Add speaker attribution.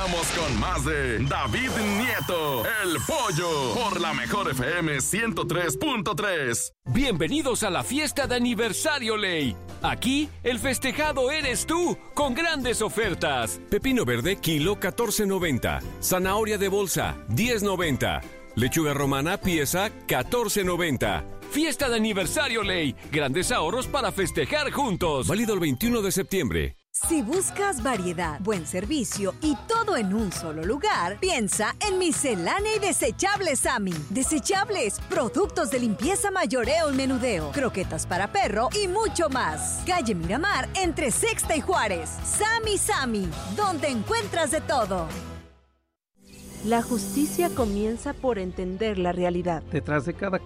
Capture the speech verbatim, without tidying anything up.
Speaker 1: Regresamos con más de David Nieto, El Pollo, por la mejor F M ciento tres punto tres.
Speaker 2: Bienvenidos a la fiesta de aniversario Ley. Aquí, el festejado eres tú, con grandes ofertas.
Speaker 3: Pepino verde, kilo catorce noventa. Zanahoria de bolsa, diez noventa. Lechuga romana, pieza, catorce noventa.
Speaker 2: Fiesta de aniversario Ley. Grandes ahorros para festejar juntos.
Speaker 3: Válido el veintiuno de septiembre.
Speaker 4: Si buscas variedad, buen servicio y todo en un solo lugar, piensa en Miscelánea y Desechables Sammy. Desechables, productos de limpieza, mayoreo y menudeo, croquetas para perro y mucho más. Calle Miramar, entre Sexta y Juárez. Sammy Sammy, donde encuentras de todo.
Speaker 5: La justicia comienza por entender la realidad.
Speaker 6: Detrás de cada